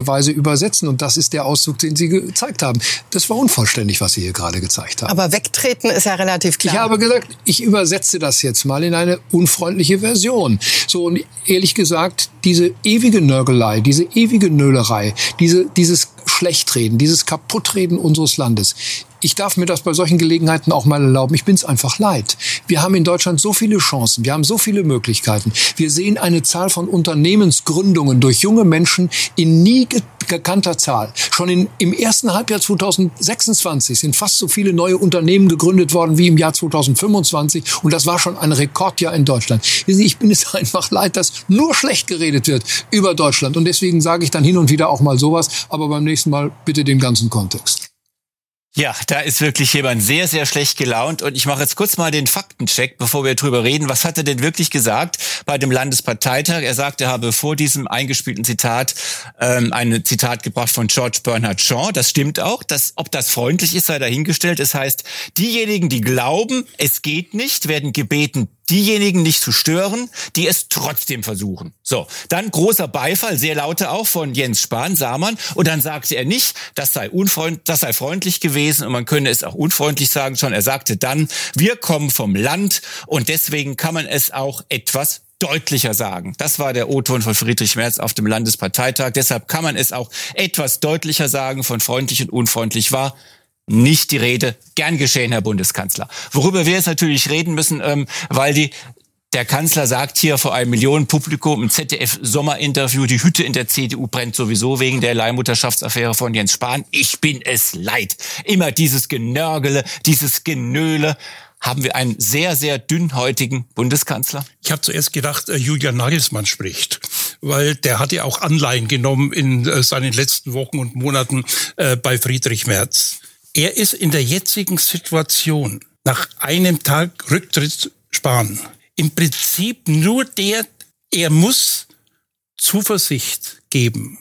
Weise übersetzen. Und das ist der Auszug, den Sie gezeigt haben. Das war unvollständig, was Sie hier gerade gezeigt haben. Aber wegtreten ist ja relativ klar. Ich habe gesagt, ich übersetze das jetzt mal in eine unfreundliche Version. So, und ehrlich gesagt, diese ewige Nörgelei, diese ewige Nölerei, dieses Schlechtreden, dieses Kaputtreden unseres Landes. Ich darf mir das bei solchen Gelegenheiten auch mal erlauben. Ich bin's einfach leid. Wir haben in Deutschland so viele Chancen. Wir haben so viele Möglichkeiten. Wir sehen eine Zahl von Unternehmensgründungen durch junge Menschen in nie gekannter Zahl. Schon im ersten Halbjahr 2026 sind fast so viele neue Unternehmen gegründet worden wie im Jahr 2025. Und das war schon ein Rekordjahr in Deutschland. Ich bin es einfach leid, dass nur schlecht geredet wird über Deutschland. Und deswegen sage ich dann hin und wieder auch mal sowas. Aber beim nächsten Mal bitte den ganzen Kontext. Ja, da ist wirklich jemand sehr, sehr schlecht gelaunt. Und ich mache jetzt kurz mal den Faktencheck, bevor wir drüber reden. Was hat er denn wirklich gesagt bei dem Landesparteitag? Er sagte, er habe vor diesem eingespielten Zitat ein Zitat gebracht von George Bernard Shaw. Das stimmt auch. Ob das freundlich ist, sei dahingestellt. Das heißt, diejenigen, die glauben, es geht nicht, werden gebeten, diejenigen nicht zu stören, die es trotzdem versuchen. So, dann großer Beifall, sehr lauter auch von Jens Spahn, sah man. Und dann sagte er nicht, das sei freundlich gewesen und man könne es auch unfreundlich sagen schon. Er sagte dann, wir kommen vom Land und deswegen kann man es auch etwas deutlicher sagen. Das war der O-Ton von Friedrich Merz auf dem Landesparteitag. Deshalb kann man es auch etwas deutlicher sagen. Von freundlich und unfreundlich war nicht die Rede. Gern geschehen, Herr Bundeskanzler. Worüber wir jetzt natürlich reden müssen, weil der Kanzler sagt hier vor einem Millionenpublikum im ZDF-Sommerinterview, die Hütte in der CDU brennt sowieso wegen der Leihmutterschaftsaffäre von Jens Spahn. Ich bin es leid. Immer dieses Genörgele, dieses Genöle. Haben wir einen sehr, sehr dünnhäutigen Bundeskanzler? Ich habe zuerst gedacht, Julian Nagelsmann spricht, weil der hat ja auch Anleihen genommen in seinen letzten Wochen und Monaten bei Friedrich Merz. Er ist in der jetzigen Situation nach einem Tag Rücktritt Spahn im Prinzip nur er muss Zuversicht geben.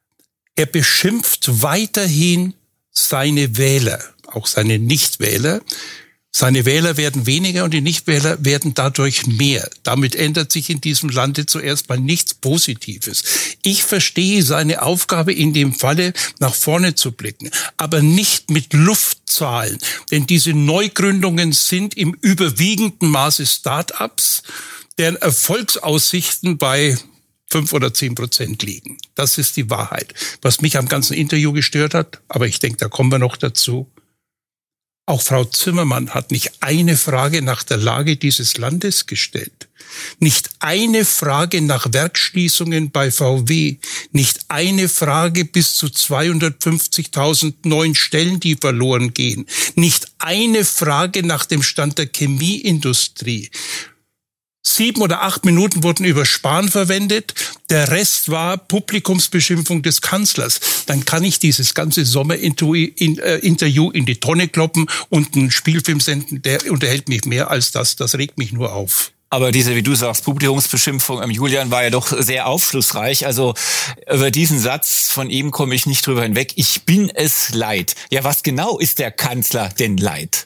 Er beschimpft weiterhin seine Wähler, auch seine Nichtwähler. Seine Wähler werden weniger und die Nichtwähler werden dadurch mehr. Damit ändert sich in diesem Lande zuerst mal nichts Positives. Ich verstehe seine Aufgabe in dem Falle, nach vorne zu blicken, aber nicht mit Luftzahlen. Denn diese Neugründungen sind im überwiegenden Maße Start-ups, deren Erfolgsaussichten bei 5 oder 10% liegen. Das ist die Wahrheit. Was mich am ganzen Interview gestört hat, aber ich denke, da kommen wir noch dazu. Auch Frau Zimmermann hat nicht eine Frage nach der Lage dieses Landes gestellt. Nicht eine Frage nach Werksschließungen bei VW. Nicht eine Frage bis zu 250.000 neuen Stellen, die verloren gehen. Nicht eine Frage nach dem Stand der Chemieindustrie. 7 oder 8 Minuten wurden über Spahn verwendet. Der Rest war Publikumsbeschimpfung des Kanzlers. Dann kann ich dieses ganze Sommerinterview in die Tonne kloppen und einen Spielfilm senden, der unterhält mich mehr als das. Das regt mich nur auf. Aber diese, wie du sagst, Publikumsbeschimpfung Julian war ja doch sehr aufschlussreich. Also über diesen Satz von ihm komme ich nicht drüber hinweg. Ich bin es leid. Ja, was genau ist der Kanzler denn leid?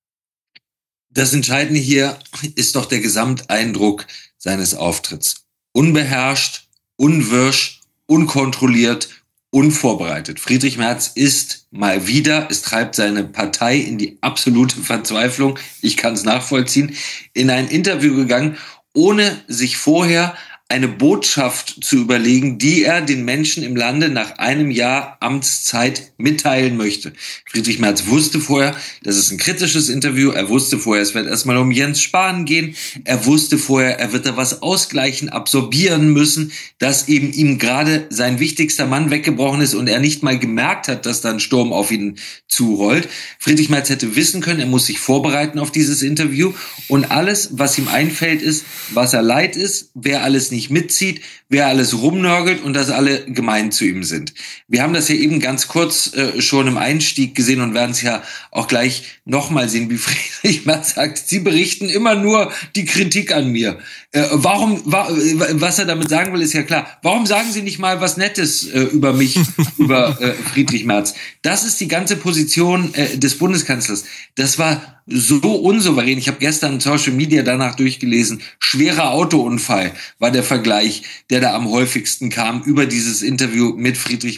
Das Entscheidende hier ist doch der Gesamteindruck seines Auftritts. Unbeherrscht, unwirsch, unkontrolliert, unvorbereitet. Friedrich Merz ist mal wieder, es treibt seine Partei in die absolute Verzweiflung, ich kann es nachvollziehen, in ein Interview gegangen, ohne sich vorher eine Botschaft zu überlegen, die er den Menschen im Lande nach einem Jahr Amtszeit mitteilen möchte. Friedrich Merz wusste vorher, das ist ein kritisches Interview. Er wusste vorher, es wird erstmal um Jens Spahn gehen. Er wusste vorher, er wird da was ausgleichen, absorbieren müssen, dass eben ihm gerade sein wichtigster Mann weggebrochen ist und er nicht mal gemerkt hat, dass da ein Sturm auf ihn zurollt. Friedrich Merz hätte wissen können, er muss sich vorbereiten auf dieses Interview und alles, was ihm einfällt, ist, was er leid ist, wer alles nicht mitzieht, wer alles rumnörgelt und dass alle gemein zu ihm sind. Wir haben das ja eben ganz kurz schon im Einstieg gesehen und werden es ja auch gleich nochmal sehen, wie Friedrich Merz sagt, Sie berichten immer nur die Kritik an mir. Was er damit sagen will, ist ja klar. Warum sagen Sie nicht mal was Nettes über mich, über Friedrich Merz? Das ist die ganze Position des Bundeskanzlers. Das war so unsouverän. Ich habe gestern Social Media danach durchgelesen. Schwerer Autounfall war der Vergleich, der da am häufigsten kam über dieses Interview mit Friedrich